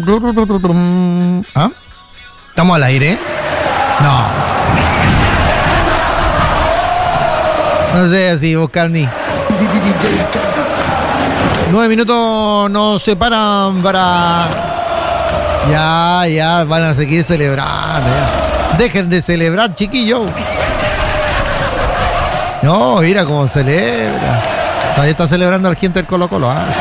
¿Ah? ¿Estamos al aire? No sé si buscar ni. 9 minutos nos separan para. Ya, van a seguir celebrando. Ya. Dejen de celebrar, chiquillos. No, mira cómo celebra. Todavía está celebrando la gente del Colo-Colo. Sí.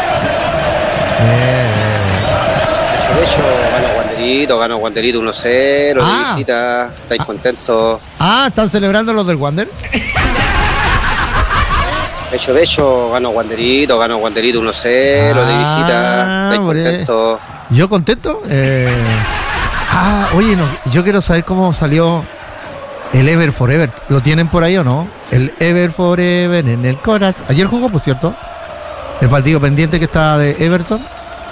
Becho, gana Wanderito 1-0 de visita. ¿Estáis contentos? ¿Están celebrando los del Wander? Becho, gana Wanderito 1-0 de visita. ¿Estáis contentos? ¿Yo contento? Oye, no, yo quiero saber cómo salió el Ever Forever. ¿Lo tienen por ahí o no? El Ever Forever en el corazón. Ayer jugó, por cierto, el partido pendiente que está de Everton.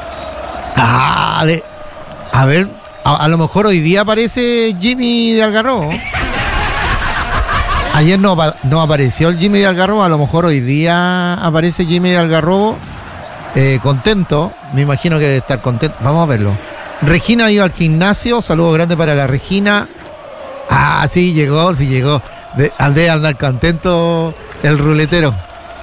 A ver, a lo mejor hoy día aparece Jimmy de Algarrobo. Ayer no apareció el Jimmy de Algarrobo. A lo mejor hoy día aparece Jimmy de Algarrobo. Contento, me imagino que debe estar contento. Vamos a verlo. Regina iba al gimnasio. Saludos grandes para la Regina. Sí llegó. Debe andar contento el ruletero.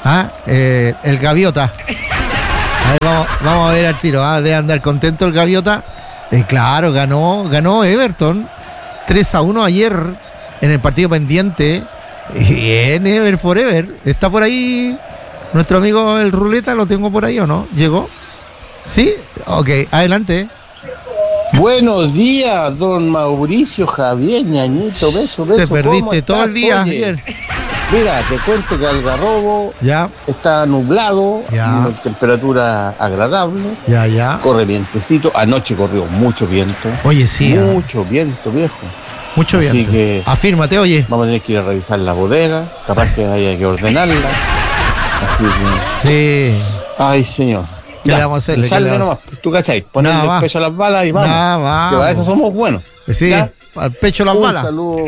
El gaviota. A ver, vamos a ver al tiro. Debe andar contento el gaviota. Claro, ganó Everton 3-1 ayer en el partido pendiente. Bien, Ever Forever. Está por ahí nuestro amigo el Ruleta. ¿Lo tengo por ahí o no? ¿Llegó? ¿Sí? Ok, adelante. Buenos días, don Mauricio, Javier, ñañito, beso. Te perdiste todo el día ayer. Mira, te cuento que Algarrobo ya está nublado, una temperatura agradable. Ya. Corre vientecito. Anoche corrió mucho viento. Oye, sí. Mucho viento, viejo. Mucho viento. Así que afírmate, oye. Vamos a tener que ir a revisar la bodega. Capaz que haya que ordenarla. Así que. Sí. Ay, señor. ¿Qué le vamos a hacer? Sale nomás, tú cachai, ponerle el pecho a las balas y vamos. Que para eso somos buenos. Sí, ¿ya? Al pecho las balas. Un saludo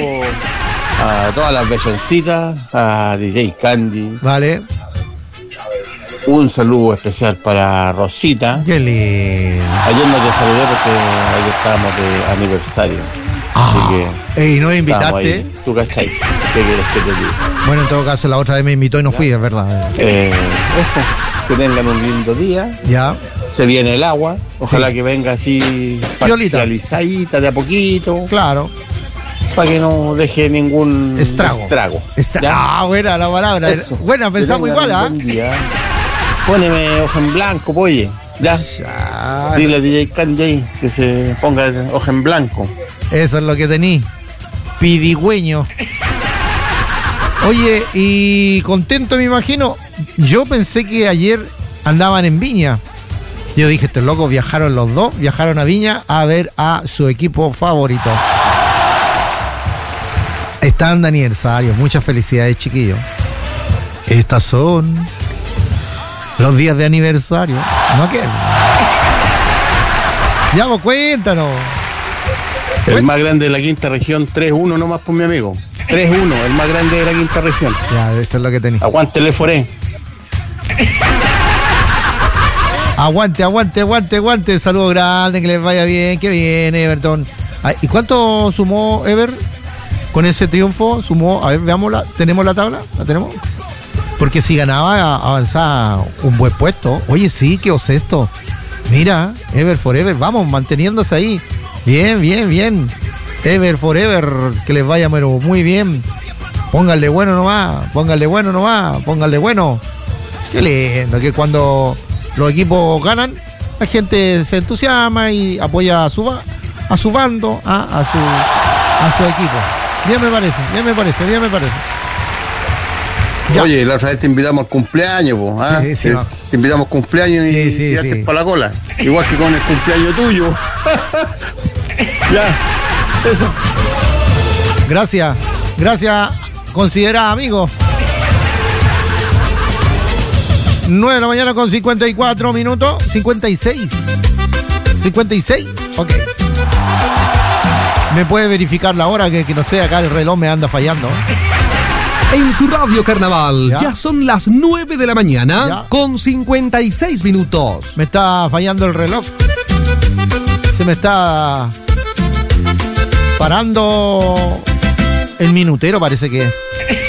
a todas las belloncitas, a DJ Candy. Vale. Un saludo especial para Rosita. Qué lindo. Ayer no te saludé porque ayer estábamos de aniversario. Así que. ¿Y no invitaste? Ahí. Tú cachai. ¿Qué quieres que te diga? Bueno, en todo caso, la otra vez me invitó y no fui, es verdad. Eso. Que tengan un lindo día. Ya. Se viene el agua. Ojalá que venga así parcializadita de a poquito. Claro. Para que no deje ningún estrago. Buena la palabra. Eso. Buena, pensamos igual, Buen día. Póneme hoja en blanco, oye. Ya. Dile a DJ Candy que se ponga hoja en blanco. Eso es lo que tení. Pidigüeño. Oye, y contento me imagino. Yo pensé que ayer andaban en Viña. Yo dije, estos locos viajaron los dos, viajaron a Viña a ver a su equipo favorito. Están de aniversario, muchas felicidades, chiquillos. Estas son los días de aniversario. ¿No qué? Ya, vos cuéntanos. El más grande de la quinta región, 3-1 nomás por mi amigo. 3-1, el más grande de la quinta región. Ya, eso es lo que tenía. Aguántele, Foré. Aguante. Saludos grandes, que les vaya bien. Que bien, Everton. ¿Y cuánto sumó Ever con ese triunfo? Sumó, a ver, veámosla. ¿Tenemos la tabla? ¿La tenemos? Porque si ganaba, avanzaba un buen puesto. Oye, sí, quedó sexto. Mira, Ever Forever, vamos, manteniéndose ahí. Bien. Ever Forever, que les vaya pero muy bien. Pónganle bueno nomás. Qué lindo, que cuando los equipos ganan, la gente se entusiasma y apoya a su bando, a su equipo. Bien me parece. Ya. Oye, la otra vez te invitamos al cumpleaños, Sí, te invitamos al cumpleaños y tiraste para la cola. Igual que con el cumpleaños tuyo. Ya, eso. Gracias, considera amigo. 9 de la mañana con 54 minutos. 56. Ok. ¿Me puede verificar la hora? Que no sé, acá el reloj me anda fallando. En su radio Carnaval, ya son las 9 de la mañana con 56 minutos. Me está fallando el reloj. Se me está parando el minutero, parece que.